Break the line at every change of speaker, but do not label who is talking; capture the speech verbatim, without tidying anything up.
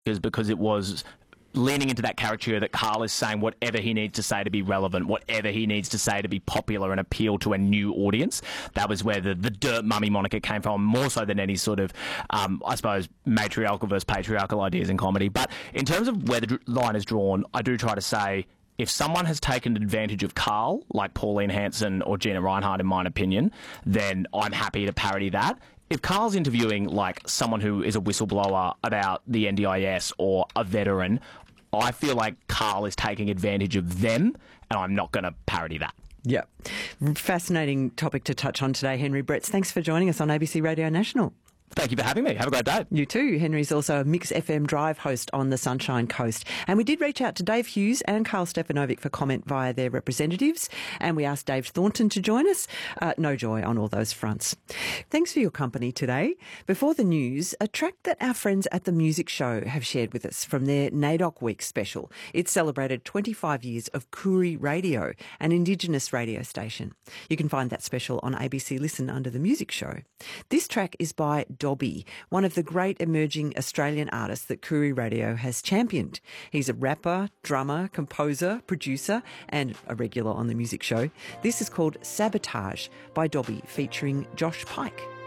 because it was leaning into that caricature that Carl is saying whatever he needs to say to be relevant, whatever he needs to say to be popular and appeal to a new audience. That was where the, the dirt mummy moniker came from, more so than any sort of, um, I suppose, matriarchal versus patriarchal ideas in comedy. But in terms of where the dr- line is drawn, I do try to say, if someone has taken advantage of Carl, like Pauline Hanson or Gina Reinhardt, in my opinion, then I'm happy to parody that. If Carl's interviewing like someone who is a whistleblower about the N D I S or a veteran, I feel like Carl is taking advantage of them, and I'm not going to parody that.
Yeah. Fascinating topic to touch on today, Henry Bretts. Thanks for joining us on A B C Radio National.
Thank you for having me. Have a great day.
You too. Henry's also a Mix F M Drive host on the Sunshine Coast. And we did reach out to Dave Hughes and Carl Stefanovic for comment via their representatives. And we asked Dave Thornton to join us. Uh, no joy on all those fronts. Thanks for your company today. Before the news, a track that our friends at The Music Show have shared with us from their NAIDOC Week special. It celebrated twenty-five years of Koori Radio, an Indigenous radio station. You can find that special on A B C Listen under The Music Show. This track is by Dobby, one of the great emerging Australian artists that Koori Radio has championed. He's a rapper, drummer, composer, producer, and a regular on The Music Show. This is called Sabotage by Dobby, featuring Josh Pike.